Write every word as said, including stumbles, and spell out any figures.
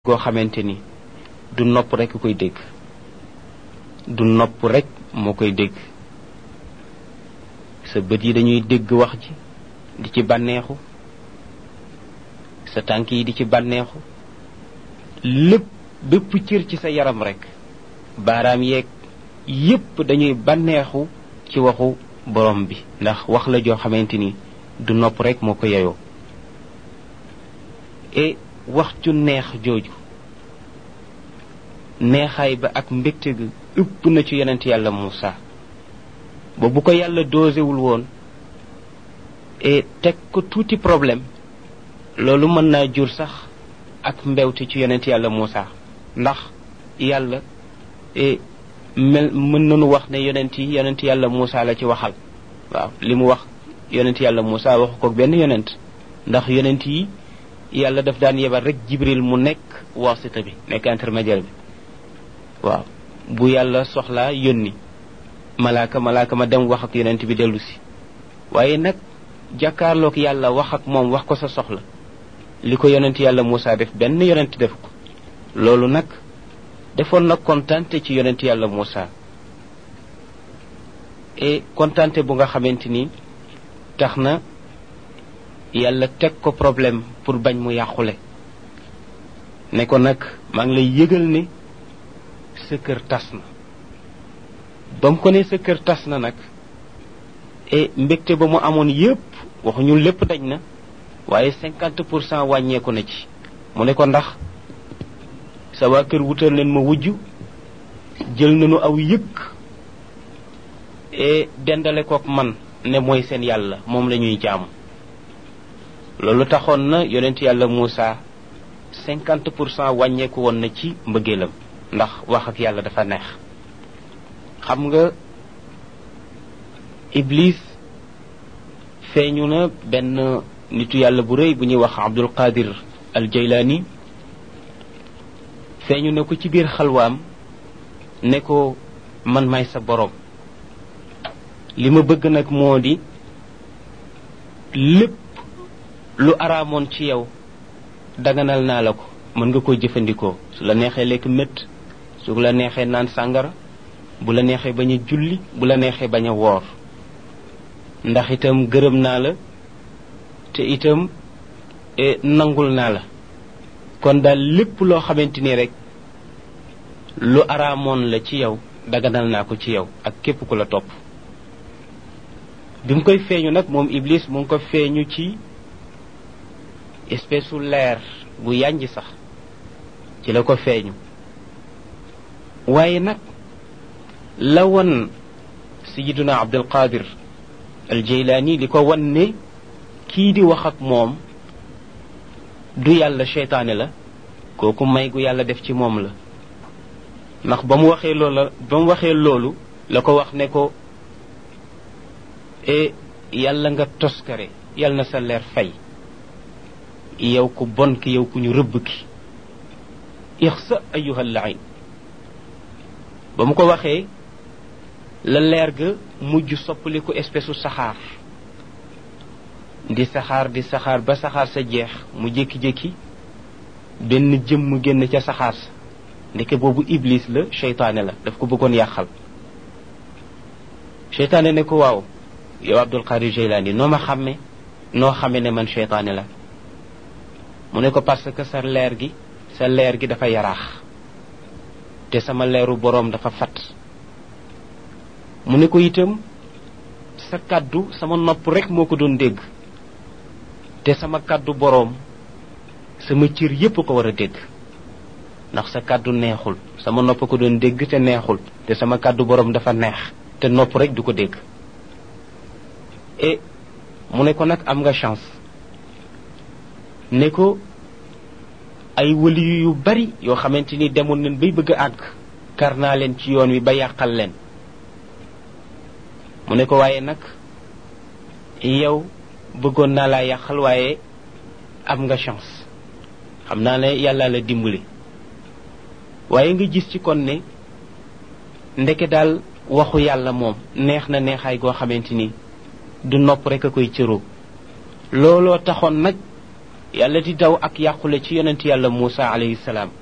goo xamante ni du nopp rek koy dégg du nopp rek moo koy dégg sa bët yi dañuy dégg wax ji di ci bànneexu sa tànk yi di ci bànneexu lépp bépp cër ci sa yaram rek baaraam yeeg yépp dañuy bànneexu ci waxu borom bi ndax wax la joo xamante ni du nopp rek moo ko yeyoo et wax ju neex jooju neexaay ba ak mbégte ga ëpp na ci yonent yàlla Muusa ba bu ko yàlla doosewul woon et teg ko tuuti problème loolu mën naa jur sax ak mbewte ci yonent yàlla Muusa ndax yàlla et mel mën nañu wax ne yonent yi yonent yàlla Muusa la ci waxal waaw li mu wax yonent yàlla Muusa waxu ko benn yonent ndax yonent yi yàlla daf daan yebal rek jibril mu nekk wasita bi nekk intermédiaire bi waaw bu yàlla soxlaa yónni malaaka malaaka ma dem wax ak yonent bi dellu si waaye nag jàkkaarloog yàlla wax ak moom wax ko sa soxla li ko yonent yàlla Muusa def benn yonent def ko loolu nag defoon na kontante ci yonent yàlla Muusa et kontante bu nga xamante ni tax na yàlla teg ko problème pour bañ mu yàqule ne ko nag maa ngi lay yëgal ne sa kër tas na ba mu ko ne sa kër tas na nag et mbégte ba mu amoon yépp waxuñu lépp dañ na waaye cinquante pour cent wàññeeku na ci mu ne ko ndax sa waa kër wutal leen ma wujj jël nañu aw yëkk et dendale kook man ne mooy seen yàlla moom la ñuy jaamu loolu taxoon na yonent yàlla Muusa cinquante pour cent wàññeeku woon na ci mbëggeelam ndax wax ak yàlla dafa neex xam nga Iblis feeñu na benn nitu yàlla bu rëy bu ñuy wax Abdul Qadir al Jaylaani feeñu na ko ci biir xalwaam ne ko man may sa boroom li ma bëgg nag moo di lépp lu araamoon ci yow daganal naa la ko mën nga koo jëfandikoo su la neexee lekk mett su la neexee naan sàngara bu la neexee bañ a julli bu la neexee bañ a woor ndax itam gërëm naa la te itam nangul naa la kon daal lépp loo xamante ni rek lu araamoon la ci yow daganal naa ko ci yow ak képp ku la topp bi mu koy feeñu nag moom Iblis mu ngi ko feeñu ci espèce u leer bu yànj sax ci la ko feeñu waaye nag la wan sayiduna Abdul Qadir al Jaylaani li ko wan ne kii di wax ak moom du yàlla seytaane la kooku may gu yàlla def ci moom la ndax ba mu waxee loolu la ba mu waxee loolu la ko wax ne ko e yàlla nga toskare yàlla na sa leer fay yow ku bon ki yow ku ñu rëbb ki ixsa ayyuhal la'in ba mu ko waxee la leer ga mujj soppali ko espèce u saxaar di saxaar di saxaar ba saxaar sa jeex mu jékki-jékki benn jëmm génn ca saxaar sa ndeke boobu Iblis la seytaane la daf ko bëggoon yàqal seytaane ne ko waaw yow Abdul Qadir Jaylaani noo ma xàmme noo xàmme ne man seytaane la mu ne ko parce que sa leer gi sa leer gi dafa yaraax te sama leeru boroom dafa fat mu ne ko itam sa kàddu sama nopp rekk moo ko doon dégg te sama kàddu boroom sama cër yépp ko war a dégg ndax sa kàddu neexul sama nopp ko doon dégg te neexul te sama kàddu boroom dafa neex te nopp rekk du ko dégg et mu ne ko nag am nga chance ne ko ay wali yu bari yoo xamante ni demoon nañ bay bëgg a àgg kar naa leen ci yoon wi ba yàqal leen mu ne ko waaye nag yow bëggoon naa laa yàqal waaye am nga chance xam naa ne yàlla la dimbali waaye nga gis ci kon ne ndeke daal waxu yàlla moom neex na neexaay goo xamante ni du nopp rek a koy cëroo looloo taxoon nag yàlla di daw ak yàqule ci yonent yàlla Muusa alayhi salaam